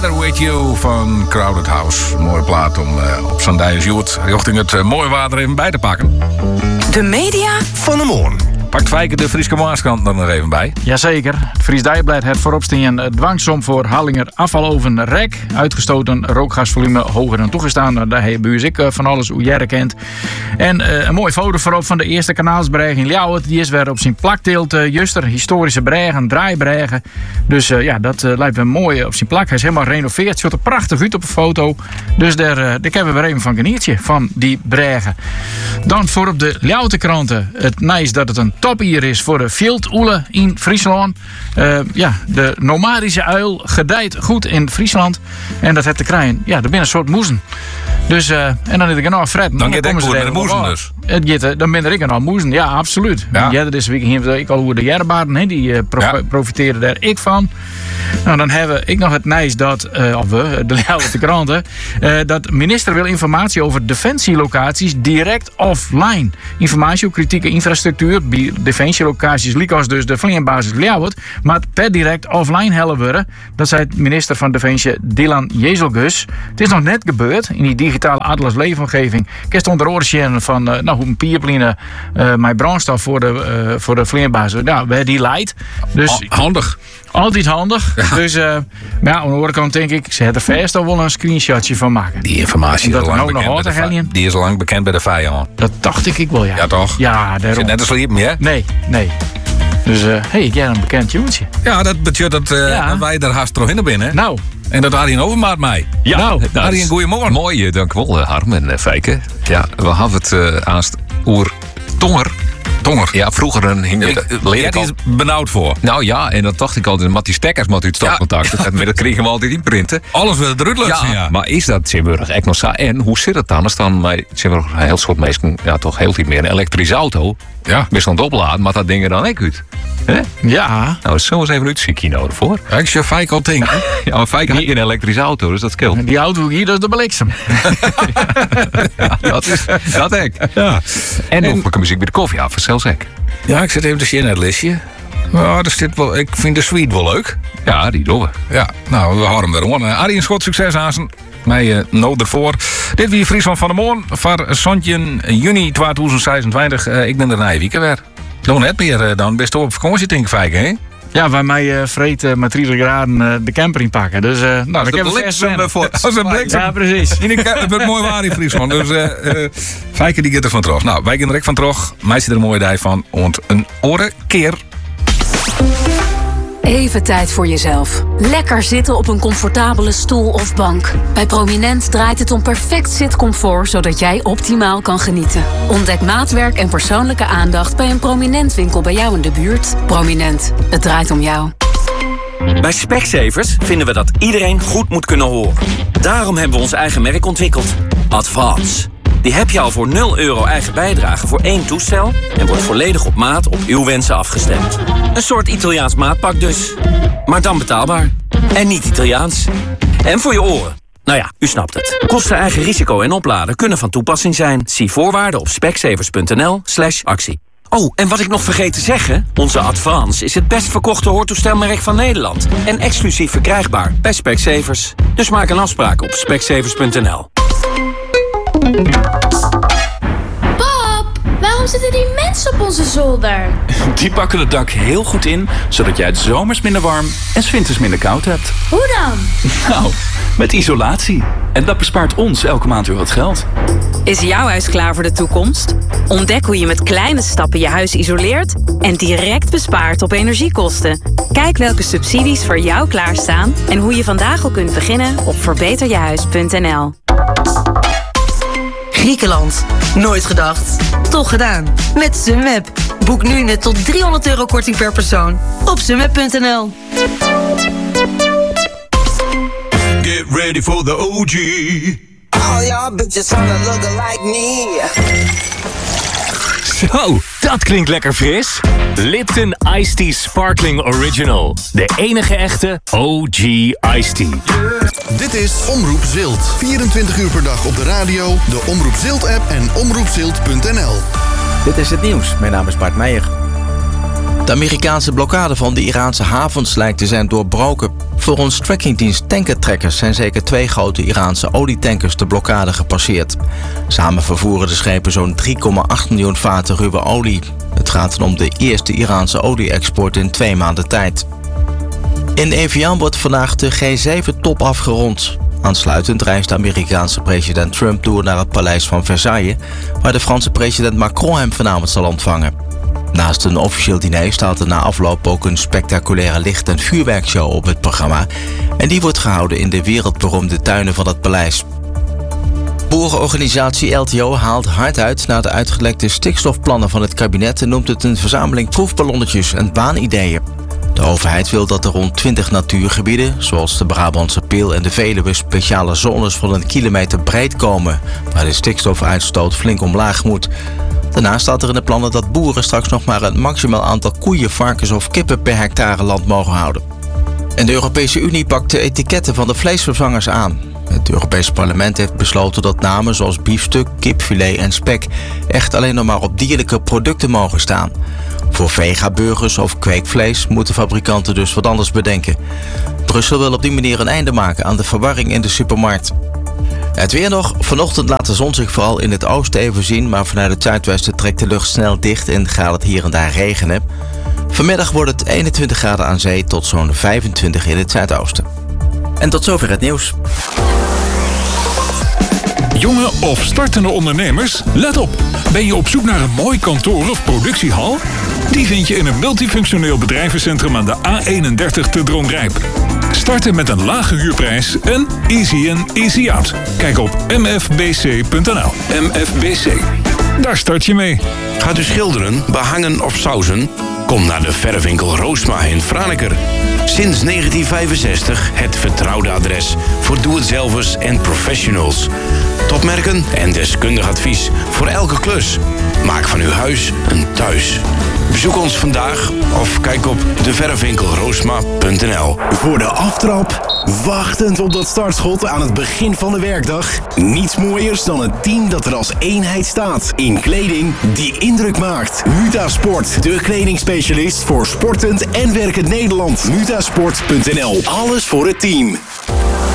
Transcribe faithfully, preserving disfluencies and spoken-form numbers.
Together With You van Crowded House. Een mooie plaat om uh, op Zandijers Joet richting het uh, mooie water even bij te pakken. De media van de morgen. Pakt Fijke de Frieske Maaskrant er nog even bij. Jazeker. Het Fries Dagblad heeft vooropstaan een dwangsom voor Hallinger afvaloven rek. Uitgestoten rookgasvolume hoger dan toegestaan. Daar heeft buurs ik van alles hoe jij kent. En uh, een mooie foto voorop van de eerste kanaalsbreg in Ljouwert. Die is weer op zijn plakteelt uh, juster. Historische bregen, draaibregen. Dus uh, ja, dat uh, lijkt weer mooi op zijn plak. Hij is helemaal gerenoveerd. Ziet er prachtig uit op een foto. Dus daar, uh, daar kunnen we weer even van genieten. Van die bregen. Dan voor op de Ljouwerterkranten. Het nice dat het een topier is voor de viltoele in Friesland. Uh, ja, de nomadische uil gedijt goed in Friesland. En dat heeft te krijgen. Ja, er binnen een soort moezen. Dus, uh, en dan heb ik er nog Fred. Dan gaat ik goed met de moezen dus. Het gaat, dan ben er ik er nog moezen. Ja, absoluut. Ja, ja deze week hier ik al hoe de Jerbaarden, die uh, prof, ja. profiteren daar ik van. Nou, dan hebben ik nog het nice dat, uh, of we, de Ljouwerter kranten, uh, dat minister wil informatie over defensielocaties direct offline. Informatie over kritieke infrastructuur bij defensielocaties, liekos dus de vliegbasis Ljouwert, maar per direct offline hellen worden. Dat zei minister van Defensie Dylan Jezelgus. Het is nog net gebeurd in die digitale Atlas leefomgeving. Ik stond er oortje van, uh, nou, hoe een pierpline uh, mijn brandstof voor de, uh, voor de vliegbasis. Nou, waar die leidt. Dus handig. Altijd handig. Ja. Dus uh, maar ja, aan de andere kant denk ik, ze hebben er vast al wel een screenshotje van maken. Die informatie is al lang bekend bij de vijand. Die is al lang bekend bij de vijand. Dat dacht ik ik wel, ja. Ja, toch? Ja, daarom. Zit net als liep, hè? Nee, nee. Dus, hé, uh, hey, ik heb een bekend tuentje. Ja, dat betekent dat uh, ja. wij er haast terug in binnen. Nou. En dat Arjen Overmaat mij. Ja, nou, Arjen, goeiemorgen. Mooi, dank wel, Harm en uh, Fijke. Ja, we hadden het uh, aanst oer Tonger. Tonger. Ja, vroeger een hing het. Jij is benauwd voor. Nou ja, en dan dacht ik altijd, met die stekkers moet u het stopcontact. Ja. Dat, dat kregen we altijd inprinten. Alles wil eruit laten, ja, ja. Maar is dat Zimburg echt nog zo? En hoe zit het dan? Als dan bij Zimburg een heel soort mensen, ja toch heel veel meer een elektrische auto. Ja. Best aan het opladen, maar dat ding er dan ook uit. He? Ja. Nou, zo eens even uit zie nodig voor. Ja, ik zie Fijk al denken. Ja, maar Fijk had een elektrische auto, dus dat scheelt. Die auto hier, dat is de bliksem. Ja, dat is dat ik. Ja. En, en nog een muziek bij de koffie af, zelfs ik. Ja, ik zit even te zien naar het listje. Ja, er zit wel, ik vind de suite wel leuk. Ja, die doen we. Ja, nou, we houden hem weer om. Arjen Schot, succes aan zijn. Mij uh, nood ervoor. Dit wie Friesland van de Moon. Voor Sontje juni tweeduizend zesentwintig. Uh, ik ben er na een week weer. Nog net meer uh, dan. Best op vakantie, denk ik, Fijke, hè? Ja, wij mij uh, vreet uh, met drie graden uh, de camper inpakken. Dus, uh, nou, ik heb bliksem voor. Als een bliksem. Ja, precies. Het wordt mooi waar in Friesland. Dus uh, uh, Fijke die gaat er van terug. Nou, wij gaan er ook van terug. Mij zit er een mooie dag van. Want een oren keer. Even tijd voor jezelf. Lekker zitten op een comfortabele stoel of bank. Bij Prominent draait het om perfect zitcomfort, zodat jij optimaal kan genieten. Ontdek maatwerk en persoonlijke aandacht bij een Prominent winkel bij jou in de buurt. Prominent, het draait om jou. Bij Specsavers vinden we dat iedereen goed moet kunnen horen. Daarom hebben we ons eigen merk ontwikkeld. Advance. Die heb je al voor nul euro eigen bijdrage voor één toestel en wordt volledig op maat op uw wensen afgestemd. Een soort Italiaans maatpak dus. Maar dan betaalbaar. En niet Italiaans. En voor je oren. Nou ja, u snapt het. Kosten, eigen risico en opladen kunnen van toepassing zijn. Zie voorwaarden op specsavers.nl slash actie. Oh, en wat ik nog vergeet te zeggen. Onze Advance is het best verkochte hoortoestelmerk van Nederland. En exclusief verkrijgbaar bij Specsavers. Dus maak een afspraak op specsavers punt n l. Pap, waarom zitten die mensen op onze zolder? Die pakken het dak heel goed in, zodat jij het zomers minder warm en 's winters minder koud hebt. Hoe dan? Nou, met isolatie. En dat bespaart ons elke maand weer wat geld. Is jouw huis klaar voor de toekomst? Ontdek hoe je met kleine stappen je huis isoleert en direct bespaart op energiekosten. Kijk welke subsidies voor jou klaarstaan en hoe je vandaag al kunt beginnen op verbeter je huis punt n l. Griekenland. Nooit gedacht. Toch gedaan. Met Sunweb. Boek nu net tot driehonderd euro korting per persoon. Op sunweb punt n l. Get ready for the O G. All y'all bitches wanna look like me. Zo, dat klinkt lekker fris. Lipton Iced Tea Sparkling Original. De enige echte O G Iced Tea. Dit is Omroep Zilt. vierentwintig uur per dag op de radio, de Omroep Zilt app en omroep zilt punt n l. Dit is het nieuws. Mijn naam is Bart Meijer. De Amerikaanse blokkade van de Iraanse havens lijkt te zijn doorbroken. Volgens trackingdienst Tankertrekkers zijn zeker twee grote Iraanse olietankers de blokkade gepasseerd. Samen vervoeren de schepen zo'n drie komma acht miljoen vaten ruwe olie. Het gaat om de eerste Iraanse olie-export in twee maanden tijd. In Evian wordt vandaag de G zeven top afgerond. Aansluitend reist de Amerikaanse president Trump door naar het paleis van Versailles, waar de Franse president Macron hem vanavond zal ontvangen. Naast een officieel diner staat er na afloop ook een spectaculaire licht- en vuurwerkshow op het programma. En die wordt gehouden in de wereldberoemde tuinen van het paleis. Boerenorganisatie L T O haalt hard uit naar de uitgelekte stikstofplannen van het kabinet en noemt het een verzameling proefballonnetjes en baanideeën. De overheid wil dat er rond twintig natuurgebieden, zoals de Brabantse Peel en de Veluwe, speciale zones van een kilometer breed komen, waar de stikstofuitstoot flink omlaag moet. Daarnaast staat er in de plannen dat boeren straks nog maar een maximaal aantal koeien, varkens of kippen per hectare land mogen houden. En de Europese Unie pakt de etiketten van de vleesvervangers aan. Het Europese parlement heeft besloten dat namen zoals biefstuk, kipfilet en spek echt alleen nog maar op dierlijke producten mogen staan. Voor vegaburgers of kweekvlees moeten fabrikanten dus wat anders bedenken. Brussel wil op die manier een einde maken aan de verwarring in de supermarkt. Het weer nog. Vanochtend laat de zon zich vooral in het oosten even zien, maar vanuit het zuidwesten trekt de lucht snel dicht en gaat het hier en daar regenen. Vanmiddag wordt het eenentwintig graden aan zee tot zo'n vijfentwintig in het zuidoosten. En tot zover het nieuws. Jonge of startende ondernemers, let op. Ben je op zoek naar een mooi kantoor of productiehal? Die vind je in een multifunctioneel bedrijvencentrum aan de A eenendertig te Dronrijp. Starten met een lage huurprijs en easy in, easy out. Kijk op m f b c punt n l. M F B C. Daar start je mee. Gaat u schilderen, behangen of sausen? Kom naar de verfwinkel Roosma in Franeker. Sinds negentien vijfenzestig het vertrouwde adres voor doe-het-zelvers en professionals. Topmerken en deskundig advies voor elke klus. Maak van uw huis een thuis. Bezoek ons vandaag of kijk op de verfwinkel roosma punt n l. Voor de aftrap, wachtend op dat startschot aan het begin van de werkdag. Niets mooiers dan een team dat er als eenheid staat. In kleding die indruk maakt. Mutasport, de kledingspecialist voor sportend en werkend Nederland. mutasport punt n l. Alles voor het team.